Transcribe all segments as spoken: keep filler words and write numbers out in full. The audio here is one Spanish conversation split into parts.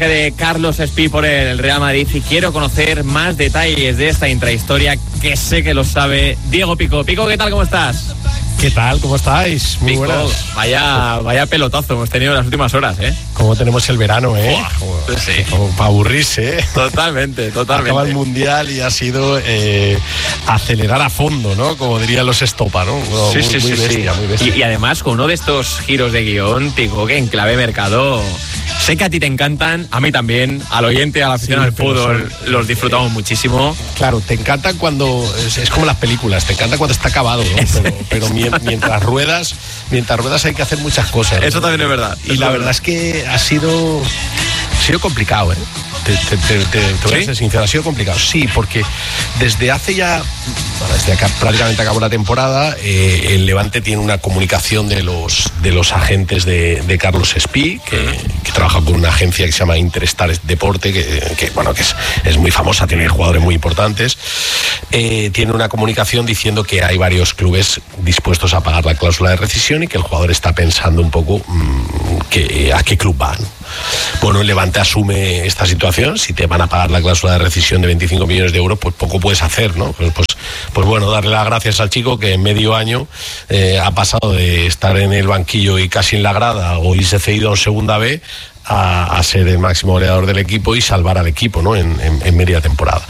De Carlos Espí por el Real Madrid, y quiero conocer más detalles de esta intrahistoria que sé que lo sabe Diego Pico. Pico, ¿qué tal? ¿Cómo estás? ¿Qué tal? ¿Cómo estáis? Muy Pico, buenas. Vaya, vaya pelotazo hemos tenido en las últimas horas, ¿eh? Como tenemos el verano, ¿eh? Buah, pues sí. Como para aburrirse, ¿eh? Totalmente, totalmente. Acaba el Mundial y ha sido eh, acelerar a fondo, ¿no? Como dirían los Estopa, ¿no? Sí, muy, sí, muy sí, bestia, sí. muy bestia. Y, y además con uno de estos giros de guión, Pico, que en clave mercado... Sé que a ti te encantan, a mí también, al oyente, a la afición Sí, al fútbol, son, los disfrutamos muchísimo. Claro, te encantan cuando, es, es como las películas, te encanta cuando está acabado, ¿no? Pero, pero mientras ruedas, mientras ruedas hay que hacer muchas cosas, ¿no? Eso también es verdad. Y la verdad es que ha sido, ha sido complicado, ¿eh? Te, te, te, te, te voy a ser sincero, ha sido complicado. Sí, porque desde hace ya, bueno, desde que prácticamente acabó la temporada, eh, el Levante tiene una comunicación de los de los agentes de, de Carlos Espí, que, que trabaja con una agencia que se llama Interstar Deporte, que, que bueno, que es, es muy famosa, tiene jugadores muy importantes. Eh, tiene una comunicación diciendo que hay varios clubes dispuestos a pagar la cláusula de rescisión y que el jugador está pensando un poco mmm, que, a qué club van. Bueno, el Levante asume esta situación. Si te van a pagar la cláusula de rescisión de veinticinco millones de euros, pues poco puedes hacer, ¿no? Pues, pues, pues bueno, darle las gracias al chico que en medio año eh, ha pasado de estar en el banquillo y casi en la grada o irse cedido en segunda B a, a ser el máximo goleador del equipo y salvar al equipo, ¿no? En, en, en media temporada.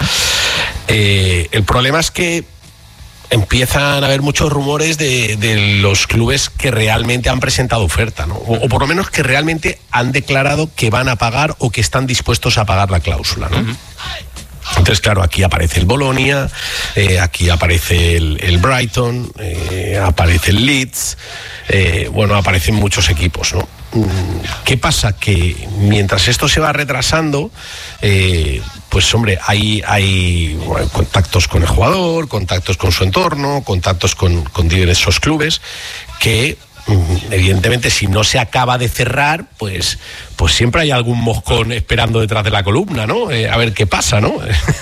Eh, el problema es que empiezan a haber muchos rumores de, de los clubes que realmente han presentado oferta, ¿no? O, o por lo menos que realmente han declarado que van a pagar o que están dispuestos a pagar la cláusula, ¿no? Uh-huh. Entonces, claro, aquí aparece el Bolonia, eh, aquí aparece el, el Brighton, eh, aparece el Leeds, eh, bueno, aparecen muchos equipos, ¿no? ¿Qué pasa? Que mientras esto se va retrasando, eh, pues hombre, hay, hay bueno, contactos con el jugador, contactos con su entorno, contactos con, con diversos clubes que evidentemente si no se acaba de cerrar, pues, pues siempre hay algún moscón esperando detrás de la columna, ¿no? Eh, a ver qué pasa, ¿no?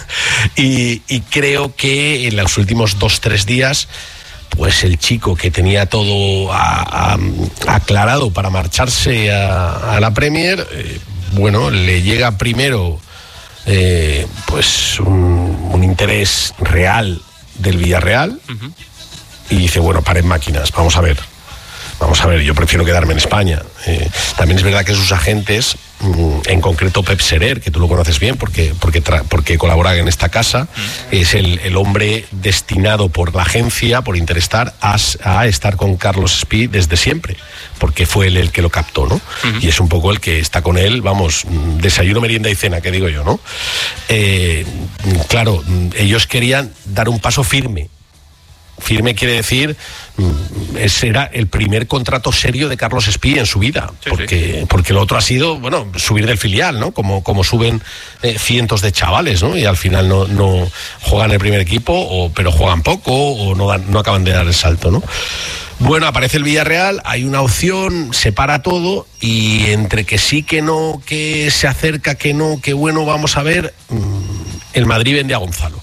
y, y creo que en los últimos dos, tres días, pues el chico que tenía todo a, a, aclarado para marcharse a, a la Premier, eh, bueno, le llega primero eh, pues un, un interés real del Villarreal. Uh-huh. Y dice, bueno, paren máquinas, vamos a ver. Vamos a ver, yo prefiero quedarme en España. Eh, también es verdad que sus agentes, en concreto Pep Serer, que tú lo conoces bien porque, porque, tra- porque colabora en esta casa, es el, el hombre destinado por la agencia, por Interstar, a, a estar con Carlos Espí desde siempre, porque fue él el que lo captó, ¿no? Uh-huh. Y es un poco el que está con él, vamos, desayuno, merienda y cena, que digo yo, ¿no? Eh, claro, ellos querían dar un paso firme. Firme quiere decir, ese era el primer contrato serio de Carlos Espí en su vida, sí, porque, sí. porque lo otro ha sido, bueno, subir del filial, ¿no? Como, como suben eh, cientos de chavales, ¿no? Y al final no, no juegan el primer equipo, o, pero juegan poco, o no, dan, no acaban de dar el salto, ¿no? Bueno, aparece el Villarreal, hay una opción, se para todo, y entre que sí, que no, que se acerca, que no, que bueno, vamos a ver, el Madrid vende a Gonzalo.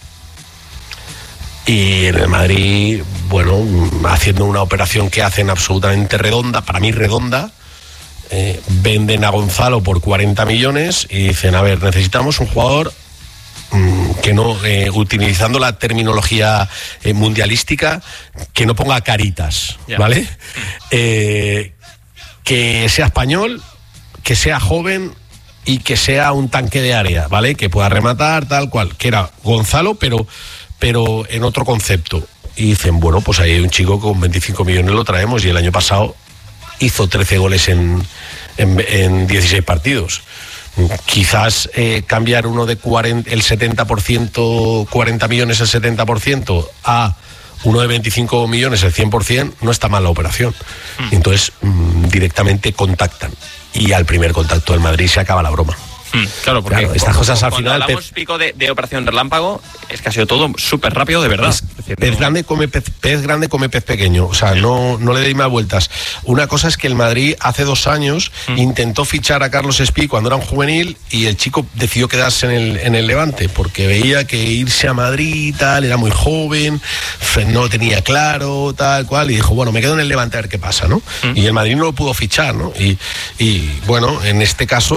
Y en el Madrid, bueno, haciendo una operación que hacen absolutamente redonda, para mí redonda, eh, venden a Gonzalo por cuarenta millones y dicen, a ver, necesitamos un jugador mmm, que no, eh, utilizando la terminología eh, mundialística, que no ponga caritas, yeah. ¿vale? Eh, que sea español, que sea joven y que sea un tanque de área, ¿vale? Que pueda rematar, tal cual, que era Gonzalo, pero... pero en otro concepto. Y dicen, bueno, pues ahí hay un chico con veinticinco millones, lo traemos, y el año pasado hizo trece goles en, en, en dieciséis partidos. Quizás eh, cambiar uno de cuarenta, el setenta por ciento, cuarenta millones el setenta por ciento, a uno de veinticinco millones el cien por ciento, no está mal la operación. Mm. Entonces, mmm, directamente contactan. Y al primer contacto del Madrid se acaba la broma. Hmm, claro, porque claro, estas cosas al cuando final hablamos, te... Pico, de, de operación relámpago, es que ha sido todo súper rápido, de verdad. Es, decir, pez, no... grande come pez, pez grande come pez pequeño, o sea, sí. no, no le deis más vueltas. Una cosa es que el Madrid hace dos años hmm. intentó fichar a Carlos Espí cuando era un juvenil y el chico decidió quedarse en el, en el Levante porque veía que irse a Madrid y tal, era muy joven, no lo tenía claro, tal cual, y dijo, bueno, me quedo en el Levante a ver qué pasa, ¿no? Hmm. Y el Madrid no lo pudo fichar, ¿no? Y, y bueno, en este caso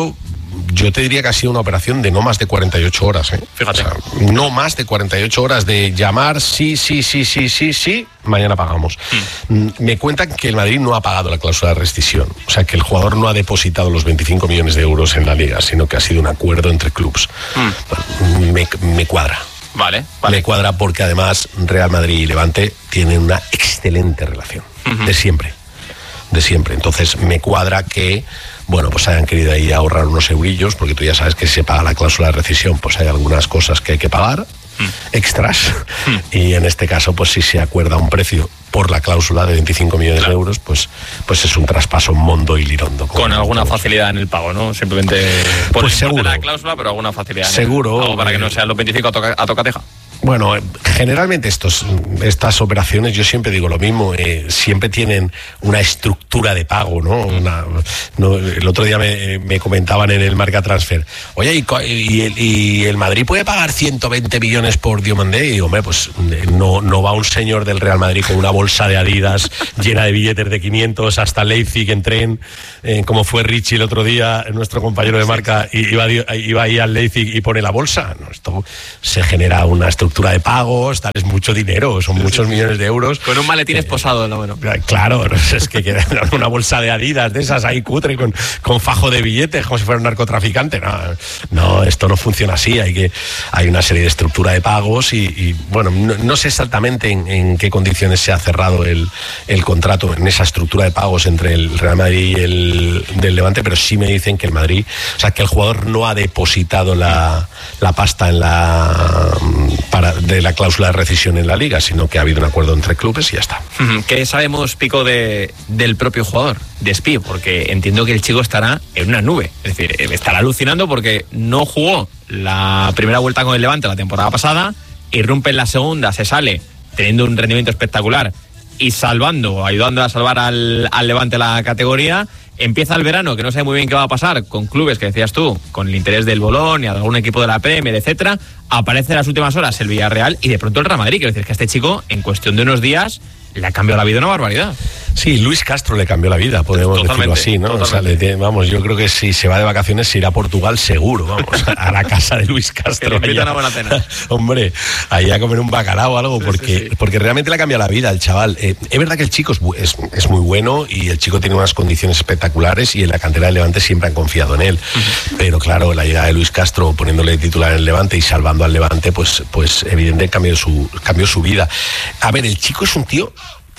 yo te diría que ha sido una operación de no más de cuarenta y ocho horas, ¿eh? Fíjate. O sea, no más de cuarenta y ocho horas de llamar, sí, sí, sí, sí, sí, sí, mañana pagamos. Mm. Me cuentan que el Madrid no ha pagado la cláusula de rescisión, o sea, que el jugador no ha depositado los veinticinco millones de euros en la liga, sino que ha sido un acuerdo entre clubs. Mm. Bueno, me, me cuadra. Vale, vale. Me cuadra porque además Real Madrid y Levante tienen una excelente relación, uh-huh. de siempre, de siempre. Entonces me cuadra que, bueno, pues hayan querido ahí ahorrar unos eurillos, porque tú ya sabes que si se paga la cláusula de rescisión, pues hay algunas cosas que hay que pagar, mm. extras, mm. y en este caso, pues si se acuerda un precio por la cláusula de veinticinco millones claro. de euros, pues, pues es un traspaso mondo y lirondo. Con alguna todos. facilidad en el pago, ¿no? Simplemente por pues seguro. la cláusula, pero alguna facilidad. Seguro. En el pago para que no sean los veinticinco a, toca, a tocateja. Bueno, generalmente estos, estas operaciones, yo siempre digo lo mismo, eh, siempre tienen una estructura de pago, ¿no? Una, no el otro día me, me comentaban en el Marca Transfer, oye, ¿y, y, el, y el Madrid puede pagar ciento veinte millones por Diomandé? Y digo, hombre, pues no, no va un señor del Real Madrid con una bolsa de Adidas llena de billetes de quinientos hasta Leipzig en tren, eh, como fue Richie el otro día, nuestro compañero de Marca, y iba, iba ahí al Leipzig y pone la bolsa. No, esto se genera una estructura de pagos, tal, es mucho dinero, son sí, muchos sí, millones de euros. Con un maletín eh, esposado, ¿no? Bueno. Claro, es que queda una bolsa de Adidas de esas ahí cutre con, con fajo de billetes como si fuera un narcotraficante. No, no, esto no funciona así, hay que hay una serie de estructura de pagos y, y bueno, no, no sé exactamente en, en qué condiciones se ha cerrado el, el contrato en esa estructura de pagos entre el Real Madrid y el del Levante, pero sí me dicen que el Madrid, o sea, que el jugador no ha depositado la, la pasta en la para de la cláusula de rescisión en la liga, sino que ha habido un acuerdo entre clubes y ya está. ¿Qué sabemos, Pico, de, del propio jugador, de Espi? Porque entiendo que el chico estará en una nube, es decir, estará alucinando porque no jugó la primera vuelta con el Levante la temporada pasada, irrumpe en la segunda, se sale teniendo un rendimiento espectacular y salvando, ayudando a salvar al, al Levante la categoría. Empieza el verano, que no sabe muy bien qué va a pasar, con clubes que decías tú, con el interés del Bolonia, de algún equipo de la Premier, etcétera. Aparece en las últimas horas el Villarreal y de pronto el Real Madrid. Quiero decir que a este chico, en cuestión de unos días, le ha cambiado la vida una barbaridad. Sí, Luis Castro le cambió la vida, podemos decirlo así, ¿no? O sea, le, vamos, yo creo que si se va de vacaciones se irá a Portugal seguro, vamos, a la casa de Luis Castro. Que le invita una buena cena. Hombre, ahí a comer un bacalao o algo, sí, porque, sí, sí. porque realmente le ha cambiado la vida al chaval. Eh, es verdad que el chico es, es, es muy bueno y el chico tiene unas condiciones espectaculares y en la cantera del Levante siempre han confiado en él. Uh-huh. Pero claro, la llegada de Luis Castro poniéndole titular en el Levante y salvando al Levante, pues, pues evidentemente cambió su, cambió su vida. A ver, el chico es un tío...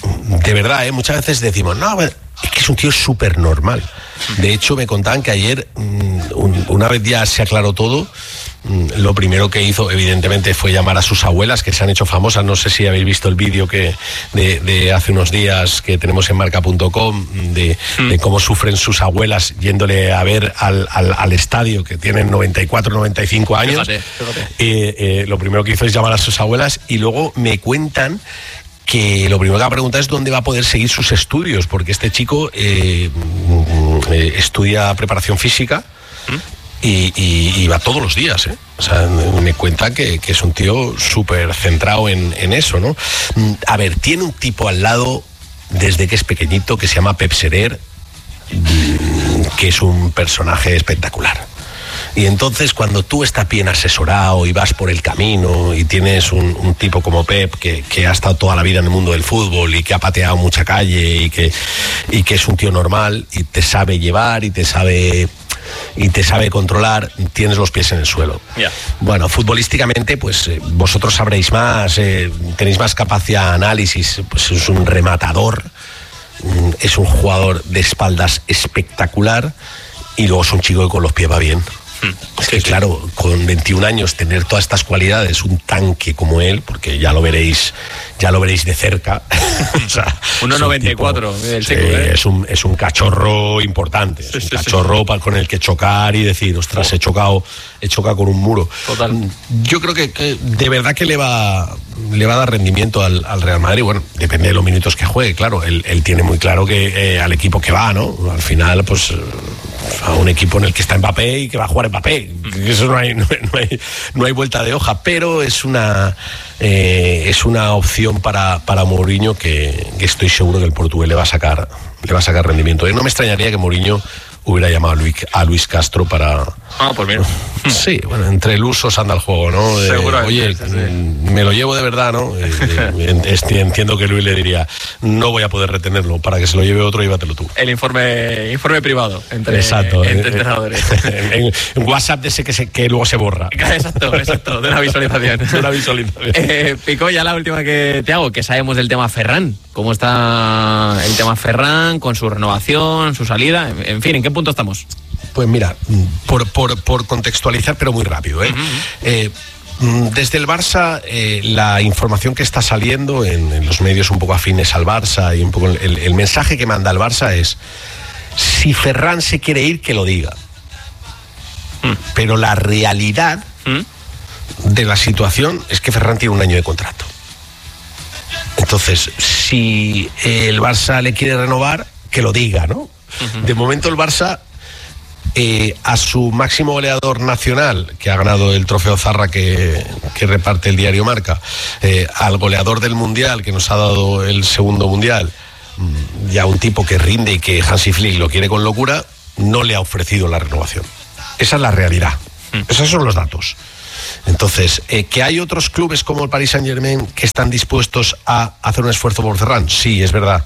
De verdad, ¿eh? Muchas veces decimos, no, es que es un tío súper normal. De hecho, me contaban que ayer, un, una vez ya se aclaró todo, lo primero que hizo, evidentemente, fue llamar a sus abuelas, que se han hecho famosas. No sé si habéis visto el vídeo que de, de hace unos días que tenemos en marca punto com, de, mm. de cómo sufren sus abuelas yéndole a ver al, al, al estadio, que tienen noventa y cuatro, noventa y cinco años. Fíjate, fíjate. Eh, eh, lo primero que hizo es llamar a sus abuelas y luego me cuentan que lo primero que va a preguntar es dónde va a poder seguir sus estudios, porque este chico eh, eh, estudia preparación física y, y, y va todos los días, ¿eh? O sea, me cuenta que, que es un tío súper centrado en, en eso, ¿no? A ver, tiene un tipo al lado desde que es pequeñito que se llama Pep Serer, que es un personaje espectacular. Y entonces cuando tú estás bien asesorado y vas por el camino y tienes un, un tipo como Pep que, que ha estado toda la vida en el mundo del fútbol y que ha pateado mucha calle y que, y que es un tío normal y te sabe llevar y te sabe y te sabe controlar, tienes los pies en el suelo. Yeah. Bueno, futbolísticamente, pues eh, vosotros sabréis más, eh, tenéis más capacidad de análisis, pues es un rematador, es un jugador de espaldas espectacular y luego es un chico que con los pies va bien. Es que claro, con veintiún años tener todas estas cualidades, un tanque como él, porque ya lo veréis, ya lo veréis de cerca. O sea, uno noventa y cuatro, el chico, ¿eh? es un es un cachorro importante, es un sí, cachorro sí. con el que chocar y decir, ostras, oh. he chocado, he chocado con un muro. Total. Yo creo que, que de verdad que le va le va a dar rendimiento al, al Real Madrid. Bueno, depende de los minutos que juegue, claro. Él, él tiene muy claro que eh, al equipo que va, ¿no? Al final, pues a un equipo en el que está Mbappé y que va a jugar Mbappé. Eso no hay, no, no hay, no hay vuelta de hoja, pero es una eh, es una opción para, para Mourinho que, que estoy seguro que el portugués le va a sacar le va a sacar rendimiento. Y no me extrañaría que Mourinho hubiera llamado a Luis, a Luis Castro para... Ah, pues mira. Sí, bueno, entre el uso anda el juego, ¿no? De, oye, sí, sí. me lo llevo de verdad, ¿no? Entiendo que Luis le diría, no voy a poder retenerlo, para que se lo lleve otro, llévatelo tú. El informe informe privado entre, exacto, entre en, entrenadores. En, en, en WhatsApp de ese que, se, que luego se borra. Exacto, exacto, de una visualización. De una visualización. Eh, Pico, ya la última que te hago, que sabemos del tema Ferran. ¿Cómo está el tema Ferran con su renovación, su salida? En, en fin, ¿en qué punto estamos? Pues mira, por, por, por contextualizar, pero muy rápido, ¿eh? Uh-huh. eh Desde el Barça, eh, la información que está saliendo en, en los medios un poco afines al Barça y un poco el, el mensaje que manda el Barça es: si Ferran se quiere ir, que lo diga. Mm. Pero la realidad mm. de la situación es que Ferran tiene un año de contrato. Entonces, si el Barça le quiere renovar, que lo diga, ¿no? Uh-huh. De momento el Barça... Eh, a su máximo goleador nacional, que ha ganado el trofeo Zarra que, que reparte el diario Marca, eh, al goleador del Mundial, que nos ha dado el segundo Mundial, ya un tipo que rinde y que Hansi Flick lo quiere con locura, no le ha ofrecido la renovación. Esa es la realidad. Mm. Esos son los datos. Entonces, eh, ¿que hay otros clubes como el Paris Saint-Germain que están dispuestos a hacer un esfuerzo por Ferran? Sí, es verdad.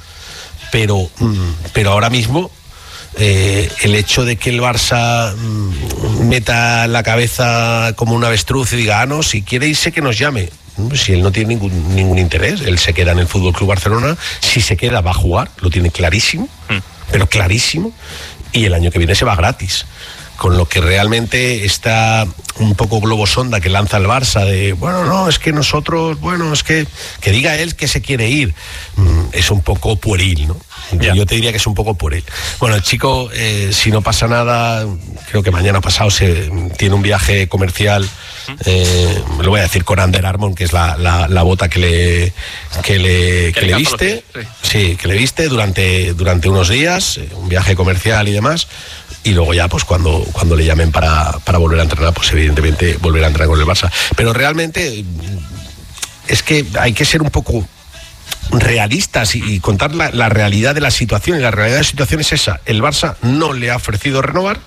Pero, mm, pero ahora mismo... Eh, el hecho de que el Barça mmm, meta la cabeza como un avestruz y diga, ah, no, si quiere irse que nos llame. Si él no tiene ningún, ningún interés, él se queda en el F C Barcelona, si se queda va a jugar, lo tiene clarísimo, mm. pero clarísimo, y el año que viene se va gratis. Con lo que realmente está un poco globo sonda que lanza el Barça de, bueno, no, es que nosotros, bueno, es que, que diga él que se quiere ir, mm, es un poco pueril, ¿no? Yeah. Yo te diría que es un poco pueril. Bueno, el chico, eh, si no pasa nada, creo que mañana pasado se tiene un viaje comercial, eh, lo voy a decir con Under Armour, que es la, la, la bota que le que le, que le viste, sí. sí, que le viste durante, durante unos días, un viaje comercial y demás. Y luego ya, pues cuando, cuando le llamen para, para volver a entrenar, pues evidentemente volverá a entrenar con el Barça. Pero realmente es que hay que ser un poco realistas y, y contar la, la realidad de la situación. Y la realidad de la situación es esa. El Barça no le ha ofrecido renovar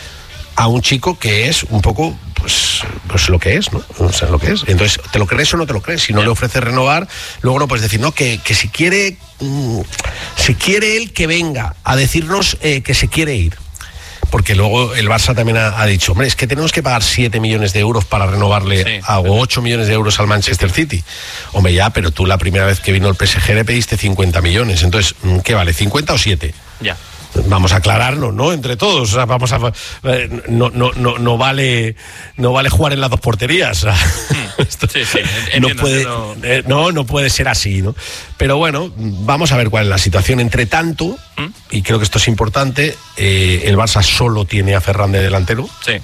a un chico que es un poco, pues, pues lo que es, ¿no? O sea, lo que es. Entonces, ¿te lo crees o no te lo crees? Si no le ofreces renovar, luego no puedes decir, no, que, que si quiere, mmm, si quiere él que venga a decirnos eh, que se quiere ir. Porque luego el Barça también ha, ha dicho, hombre, es que tenemos que pagar siete millones de euros para renovarle, sí, a, o ocho millones de euros al Manchester City. Hombre, ya, pero tú la primera vez que vino el P S G le pediste cincuenta millones. Entonces, ¿qué vale? ¿cincuenta o siete? Ya. Vamos a aclararnos, ¿no? Entre todos. O sea, vamos a eh, no, no, no, no vale no vale jugar en las dos porterías. O sea, esto, sí, sí, entiendo, no puede entiendo. Eh, no, no puede ser así, ¿no? Pero bueno, vamos a ver cuál es la situación. Entre tanto, ¿Mm? y creo que esto es importante, eh, el Barça solo tiene a Ferran de delantero. Sí.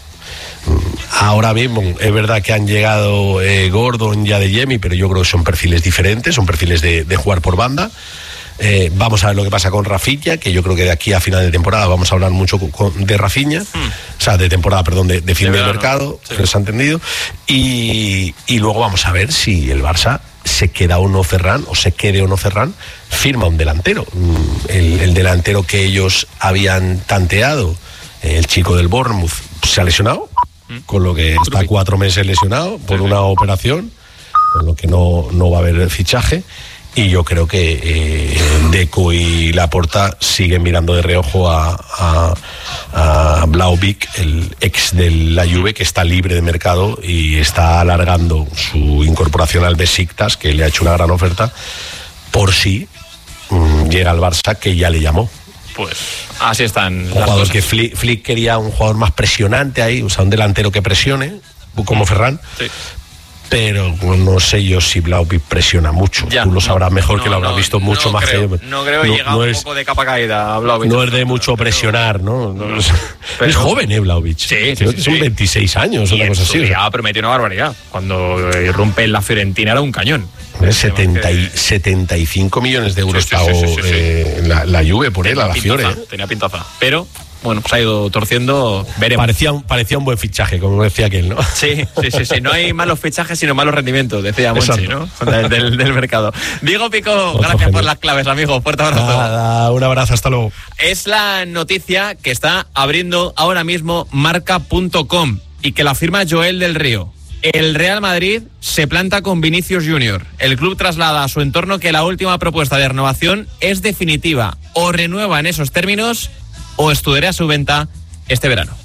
Ahora mismo es verdad que han llegado eh, Gordon y Adeyemi, pero yo creo que son perfiles diferentes, son perfiles de, de jugar por banda. Eh, vamos a ver lo que pasa con Rafinha, que yo creo que de aquí a final de temporada vamos a hablar mucho con, con, de Rafinha, mm. o sea, de temporada, perdón, de, de fin de, de mercado, sí. que se ha entendido, y, y luego vamos a ver si el Barça se queda o no Ferran, o se quede o no Ferran, firma un delantero, el, el delantero que ellos habían tanteado, el chico del Bournemouth, se ha lesionado, mm. con lo que está cuatro meses lesionado por sí, una sí. operación, con lo que no, no va a haber fichaje. Y yo creo que eh, Deco y Laporta siguen mirando de reojo a, a, a Vlahovic, el ex de la Juve, que está libre de mercado y está alargando su incorporación al Besiktas, que le ha hecho una gran oferta, por si um, llega al Barça, que ya le llamó. Pues así están un las jugador cosas. Que Flick, Flick quería un jugador más presionante ahí, o sea, un delantero que presione, como Ferran. Sí. Pero no sé yo si Vlahovic presiona mucho. Ya, tú lo sabrás no, mejor, no, que lo habrás no, visto mucho no más creo, que yo. No creo que no, llega no un es, poco de capa caída a Vlahovic. No es de mucho presionar, ¿no? no, no pero, es joven, ¿eh, Vlahovic? Sí, sí, creo sí, que son sí. veintiséis años, y una cosa así. Ya prometió una barbaridad. Cuando irrumpe en la Fiorentina era un cañón. setenta y, setenta y cinco millones de euros sí, sí, pagó sí, sí, sí, sí. Eh, la, la Juve por tenía él, a la pintaza, Fiore. ¿eh? Tenía pintaza. Pero bueno, pues ha ido torciendo, veremos. Parecía un, parecía un buen fichaje, como decía aquel, ¿no? Sí, sí, sí, sí. No hay malos fichajes, sino malos rendimientos, decía Monchi, ¿no? Del, del, del mercado. Diego Pico, Otro gracias genio. por las claves, amigo. Fuerte abrazo. Nada, un abrazo, hasta luego. Es la noticia que está abriendo ahora mismo marca punto com y que la firma Joel del Río. El Real Madrid se planta con Vinicius Junior. El club traslada a su entorno que la última propuesta de renovación es definitiva. O renueva en esos términos o estudiará su venta este verano.